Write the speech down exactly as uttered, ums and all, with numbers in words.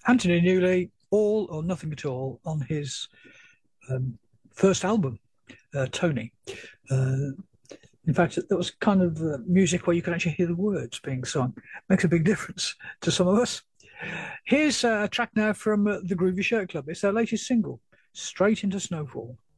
Anthony Newley, All or Nothing at All, on his um, first album, uh, Tony. Uh, in fact, that was kind of uh, music where you can actually hear the words being sung. Makes a big difference to some of us. Here's uh, a track now from uh, the Groovy Shirt Club. It's their latest single, Straight into Snowfall.